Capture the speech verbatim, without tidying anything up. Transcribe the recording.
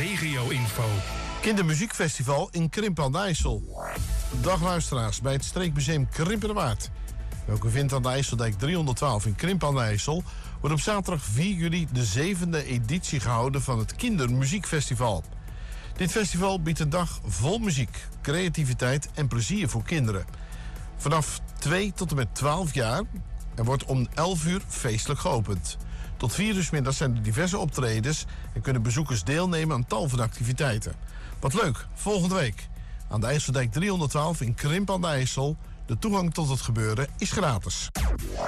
regio-info. Kindermuziekfestival in Krimpen aan de IJssel. Dag luisteraars bij het Streekmuseum Krimpen de Waard. Welke vindt aan de IJsseldijk driehonderdtwaalf in Krimpen aan de IJssel, wordt op zaterdag vier juli de zevende editie gehouden van het Kindermuziekfestival. Dit festival biedt een dag vol muziek, creativiteit en plezier voor kinderen. Vanaf twee tot en met twaalf jaar en wordt om elf uur feestelijk geopend. Tot vier uur 's middags zijn er diverse optredens en kunnen bezoekers deelnemen aan tal van activiteiten. Wat leuk, volgende week aan de IJsseldijk driehonderdtwaalf in Krimpen aan de IJssel. De toegang tot het gebeuren is gratis.